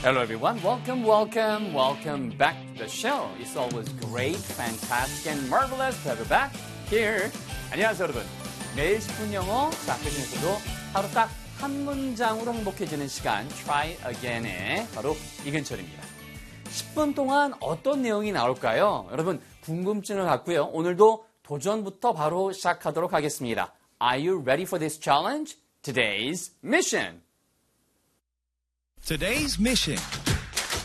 Hello everyone, welcome back to the show. It's always great, fantastic, and marvelous to have you back here. 안녕하세요 여러분. 매일 10분 영어, 자, 그중에서도 하루 딱 한 문장으로 행복해지는 시간, Try Again의 바로 이근철입니다. 10분 동안 어떤 내용이 나올까요? 여러분 궁금증을 갖고요. 오늘도 도전부터 바로 시작하도록 하겠습니다. Are you ready for this challenge? Today's mission. Today's mission.